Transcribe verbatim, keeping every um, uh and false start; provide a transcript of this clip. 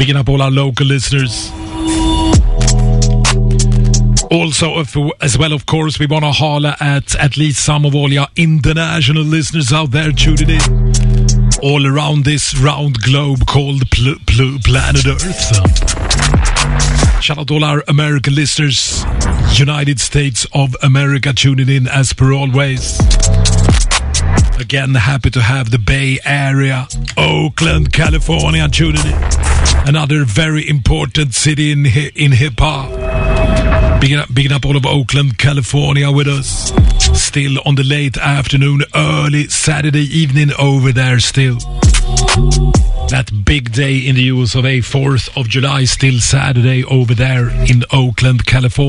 Bigging up all our local listeners. Also, as well, of course, we want to holler at at least some of all your international listeners out there tuning in all around this round globe called pl- pl- planet Earth. Shout out to all our American listeners, United States of America tuning in as per always. Again, happy to have the Bay Area, Oakland, California tuning in. Another very important city in hi- in hip-hop. Bigging up, bigging up all of Oakland, California with us. Still on the late afternoon, early Saturday evening over there still. That big day in the U S of A, fourth of July, still Saturday over there in Oakland, California.